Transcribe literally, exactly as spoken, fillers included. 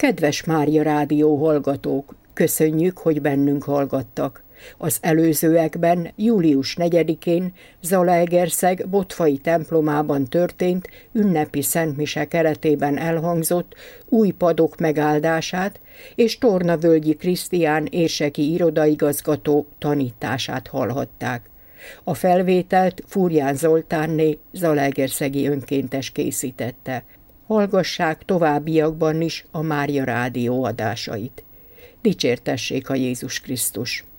Kedves Mária Rádió hallgatók, köszönjük, hogy bennünk hallgattak. Az előzőekben július negyedikén Zalaegerszeg Bottfai templomában történt ünnepi szentmise keretében elhangzott új padok megáldását és Tornavölgyi Krisztián érseki irodaigazgató tanítását hallhatták. A felvételt Fúrján Zoltánné, zalaegerszegi önkéntes készítette. Hallgassák továbbiakban is a Mária Rádió adásait. Dicsértessék a Jézus Krisztus!